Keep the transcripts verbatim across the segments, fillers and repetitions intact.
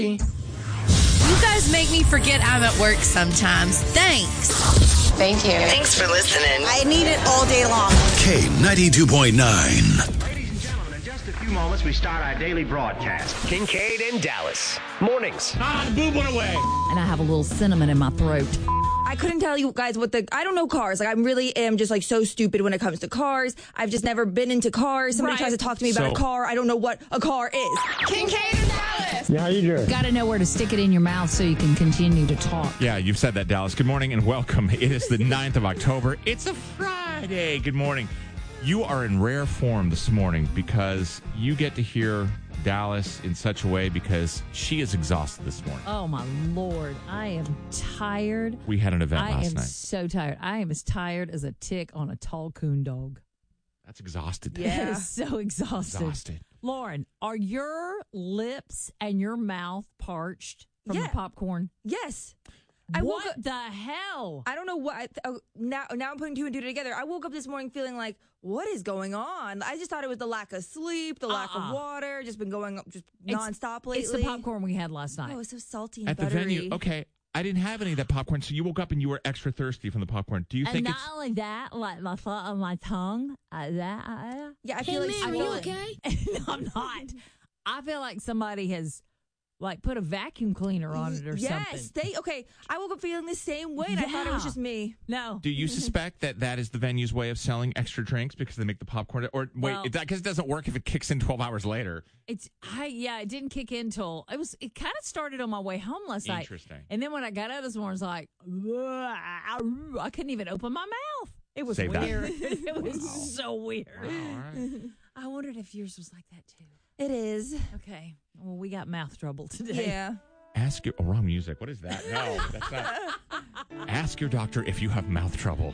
You guys make me forget I'm at work sometimes. Thanks. Thank you. Thanks for listening. I need it all day long. K ninety-two point nine. Ladies and gentlemen, in just a few moments, we start our daily broadcast. Kincaid and Dallas. Mornings. Ah, the boob went away. And I have a little cinnamon in my throat. I couldn't tell you guys what the... I don't know cars. Like, I really am just, like, so stupid when it comes to cars. I've just never been into cars. Somebody Right. tries to talk to me about So- a car. I don't know what a car is. Kincaid and Dallas. Yeah, how you doing? Got to know where to stick it in your mouth so you can continue to talk. Yeah, you've said that, Dallas. Good morning and welcome. It is the ninth of October. It's a Friday. Good morning. You are in rare form this morning because you get to hear Dallas in such a way because she is exhausted this morning. Oh, my Lord. I am tired. We had an event I last am night. so tired. I am as tired as a tick on a tall coon dog. That's exhausted. Yeah. It is so exhausted. Exhausted. Lauren, are your lips and your mouth parched from Yeah. the popcorn? Yes. I what woke up... the hell? I don't know what... I, oh, now, now I'm putting two and two together. I woke up this morning feeling like, what is going on? I just thought it was the lack of sleep, the lack Uh-uh. of water, just been going up just It's- nonstop lately. It's the popcorn we had last night. Oh, it's so salty and At the buttery. venue, okay, I didn't have any of that popcorn, so you woke up and you were extra thirsty from the popcorn. Do you and think not it's... only that, like my foot on my tongue, uh, that uh, Yeah, I feel like... I I feel feel like- like- no, I'm not. I feel like somebody has like put a vacuum cleaner on it or yes, something. they... Okay, I woke up feeling the same way, and I thought it was Yeah. just me. No. Do you suspect that that is the venue's way of selling extra drinks because they make the popcorn? Or wait, Well- it, that, 'cause it doesn't work if it kicks in twelve hours later. It's I yeah, it didn't kick in till it was it kind of started on my way home last night. Interesting. And then when I got up this morning, I was like, "Ugh," I couldn't even open my mouth. It was Save that. weird. It was so weird. Wow, all right. I wondered if yours was like that too. It is. Okay. Well, we got mouth trouble today. Yeah. Ask your... Oh, wrong music. What is that? No, that's not... Ask your doctor if you have mouth trouble.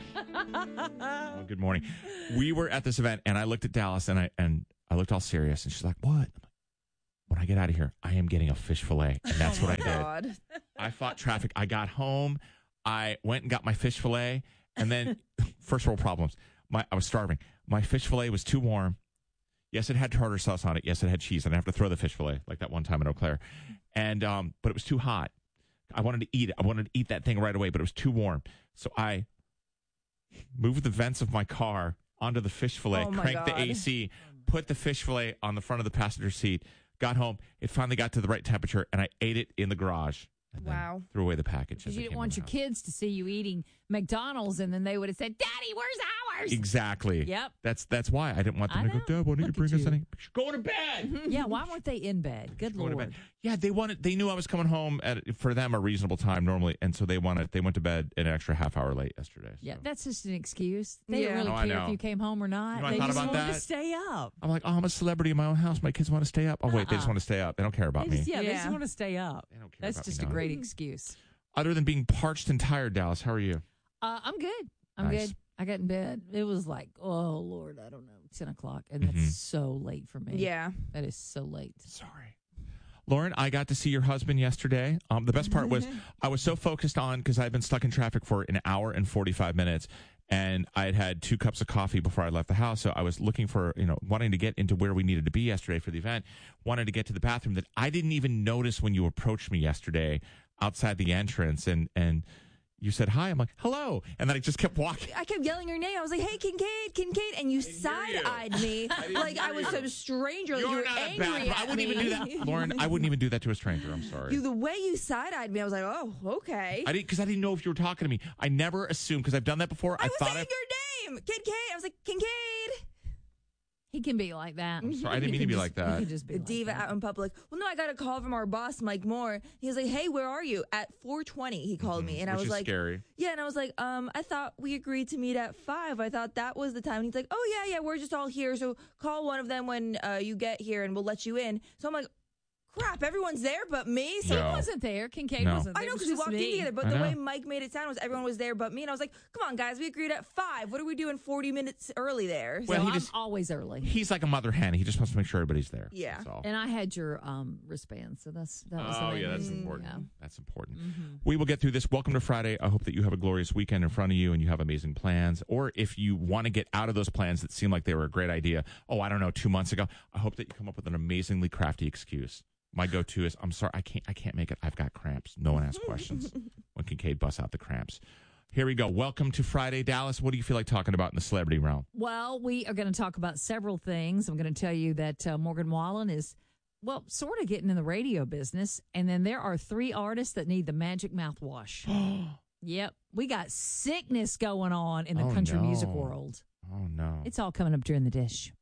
Oh, good morning. We were at this event, and I looked at Dallas, and I and I looked all serious, and she's like, what? I'm like, when I get out of here, I am getting a fish fillet, and that's Oh what I my did. God. I fought traffic. I got home. I went and got my fish fillet, and then first world problems. My I was starving. My fish fillet was too warm. Yes, it had tartar sauce on it. Yes, it had cheese. I didn't have to throw the fish fillet like that one time in Eau Claire. And um, but it was too hot. I wanted to eat it. I wanted to eat that thing right away, but it was too warm. So I moved the vents of my car onto the fish fillet, Oh, my cranked the God. A C, put the fish fillet on the front of the passenger seat, got home. It finally got to the right temperature, and I ate it in the garage. And then Wow. threw away the package. Because as you it didn't came want in your the house. kids to see you eating McDonald's, and then they would have said, "Daddy, where's ours?" Exactly. Yep. That's that's why I didn't want them I to go, know. Dad, why don't you Look bring at us you. anything? Go to bed. Yeah, why weren't they in bed? Good Go to Lord. bed. Yeah, they wanted. They knew I was coming home at for them a reasonable time normally, and so they wanted. They went to bed an extra half hour late yesterday. Yeah, so. that's just an excuse. They Yeah. didn't really Oh, I care know. if you came home or not. You know, I they thought just about wanted to that. stay up. I'm like, oh, I'm a celebrity in my own house. My kids want to stay up. Oh wait, they just Uh-uh. want to stay up. They don't care about They me. just, yeah, they just Yeah. want to stay up. They don't care That's about just me a now. great excuse. Other than being parched and tired, Dallas, how are you? Uh, I'm good. I'm Nice. good. I got in bed. It was like, oh Lord, I don't know, ten o'clock, and that's Mhm. so late for me. Yeah. that is so late. Sorry. Lauren, I got to see your husband yesterday. Um, the best part was I was so focused on, because I'd been stuck in traffic for an hour and forty-five minutes, and I had had two cups of coffee before I left the house. So I was looking for, you know, wanting to get into where we needed to be yesterday for the event, wanted to get to the bathroom that I didn't even notice when you approached me yesterday outside the entrance. And, and you said, hi. I'm like, hello. And then I just kept walking. I kept yelling your name. I was like, hey, Kincaid, Kincaid. And you hear you. side-eyed me didn't like I hear was you. some stranger. Like you You're were not a angry bad. at I wouldn't me. even do that. Lauren, I wouldn't even do that to a stranger. I'm sorry. You, the way you side-eyed me, I was like, oh, okay. I didn't, because I didn't know if you were talking to me. I never assumed, because I've done that before. I, I, was thought saying I. your name. Kincaid. I was like, Kincaid. He can be like that. I'm sorry, I didn't He mean to can be just- like that. He can just be A like diva that. out in public. Well, no, I got a call from our boss, Mike Moore. He was like, hey, where are you? At four twenty, he called me. And I Which was is like, scary. yeah. And I was like, um, I thought we agreed to meet at five. I thought that was the time. And he's like, oh, yeah, yeah, we're just all here. So call one of them when uh, you get here and we'll let you in. So I'm like, crap, everyone's there but me. So No. He wasn't there. Kincaid No. wasn't there. I know It was because we just walked me. in together, but I the know. way Mike made it sound was everyone was there but me. And I was like, come on, guys, we agreed at five. What are we doing forty minutes early there? Well, So he I'm just- always early. He's like a mother hen. He just wants to make sure everybody's there. Yeah. That's all. And I had your um, wristband, so that's that was. Oh, the yeah, main that's reason. important. Yeah. That's important. Mm-hmm. We will get through this. Welcome to Friday. I hope that you have a glorious weekend in front of you and you have amazing plans. Or if you want to get out of those plans that seem like they were a great idea, oh, I don't know, two months ago, I hope that you come up with an amazingly crafty excuse My go-to is, I'm sorry, I can't I can't make it. I've got cramps. No one asks questions when Kincaid busts out the cramps. Here we go. Welcome to Friday, Dallas. What do you feel like talking about in the celebrity realm? Well, we are going to talk about several things. I'm going to tell you that uh, Morgan Wallen is, well, sort of getting in the radio business. And then there are three artists that need the magic mouthwash. Yep. We got sickness going on in the Oh, country no. music world. Oh, no. It's all coming up during the dish.